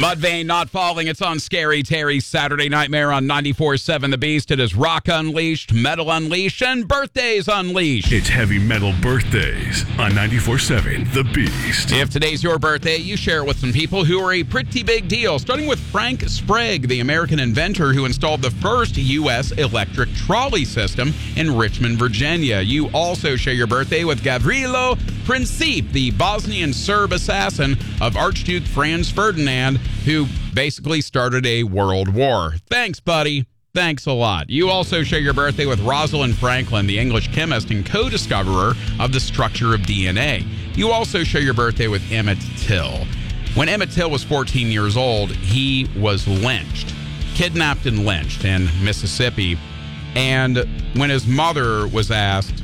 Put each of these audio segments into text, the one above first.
Mudvayne Not Falling. It's on Scary Terry's Saturday Nightmare on 94.7 The Beast. It is Rock Unleashed, Metal Unleashed, and Birthdays Unleashed. It's Heavy Metal Birthdays on 94.7 The Beast. If today's your birthday, you share it with some people who are a pretty big deal, starting with Frank Sprague, the American inventor who installed the first U.S. electric trolley system in Richmond, Virginia. You also share your birthday with Gavrilo Princip, the Bosnian Serb assassin of Archduke Franz Ferdinand, who basically started a world war. Thanks, buddy. Thanks a lot. You also share your birthday with Rosalind Franklin, the English chemist and co-discoverer of the structure of DNA. You also share your birthday with Emmett Till. When Emmett Till was 14 years old, he was lynched, kidnapped and lynched in Mississippi. And when his mother was asked,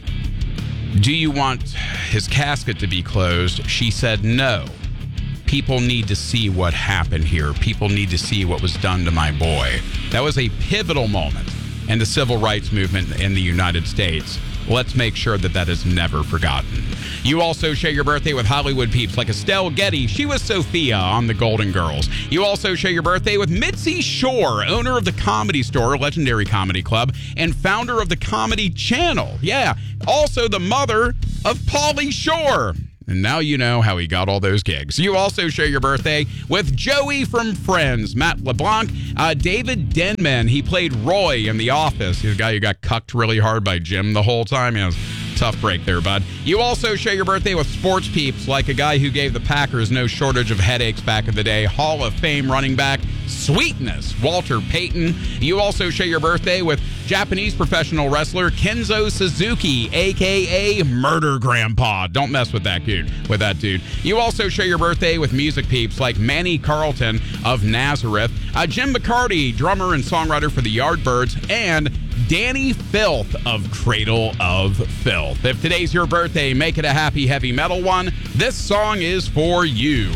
"Do you want his casket to be closed?" she said, "No. People need to see what happened here. People need to see what was done to my boy." That was a pivotal moment in the civil rights movement in the United States. Let's make sure that that is never forgotten. You also share your birthday with Hollywood peeps like Estelle Getty. She was Sophia on The Golden Girls. You also share your birthday with Mitzi Shore, owner of the Comedy Store, Legendary Comedy Club, and founder of the Comedy Channel. Yeah, also the mother of Pauly Shore. And now you know how he got all those gigs. You also share your birthday with Joey from Friends, Matt LeBlanc, David Denman. He played Roy in The Office. He's the guy who got cucked really hard by Jim the whole time. You know, tough break there, bud. You also share your birthday with sports peeps like a guy who gave the Packers no shortage of headaches back in the day, Hall of Fame running back Sweetness, Walter Payton. You also share your birthday with Japanese professional wrestler Kenzo Suzuki, a.k.a. Murder Grandpa. Don't mess with that dude. You also share your birthday with music peeps like Manny Carlton of Nazareth, Jim McCarty, drummer and songwriter for the Yardbirds, and Danny Filth of Cradle of Filth. If today's your birthday, make it a happy heavy metal one. This song is for you.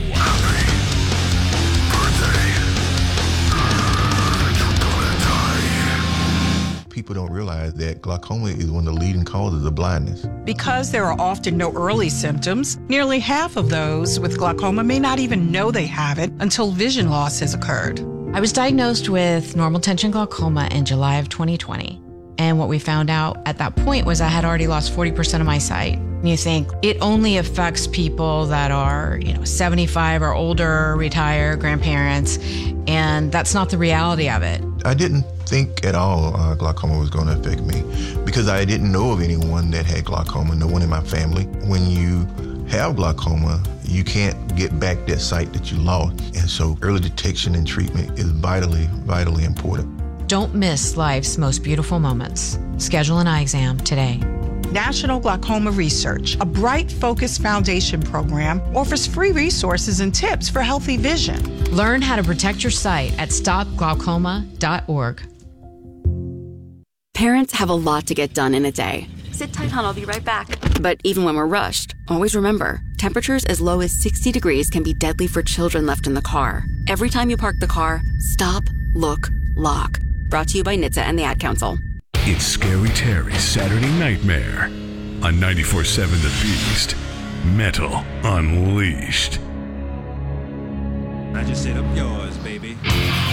People don't realize that glaucoma is one of the leading causes of blindness. Because there are often no early symptoms, nearly half of those with glaucoma may not even know they have it until vision loss has occurred. I was diagnosed with normal tension glaucoma in July of 2020. And what we found out at that point was I had already lost 40% of my sight. And you think it only affects people that are, 75 or older, retired, grandparents, and that's not the reality of it. I didn't think at all glaucoma was going to affect me because I didn't know of anyone that had glaucoma, no one in my family. When you have glaucoma, you can't get back that sight that you lost. And so early detection and treatment is vitally, vitally important. Don't miss life's most beautiful moments. Schedule an eye exam today. National Glaucoma Research, a bright, focused foundation program, offers free resources and tips for healthy vision. Learn how to protect your sight at stopglaucoma.org. Parents have a lot to get done in a day. Sit tight, hon. I'll be right back. But even when we're rushed, always remember, temperatures as low as 60 degrees can be deadly for children left in the car. Every time you park the car, stop, look, lock. Brought to you by NHTSA and the Ad Council. It's Scary Terry's Saturday Nightmare on 94.7 The Beast. Metal Unleashed. I just set up yours, baby.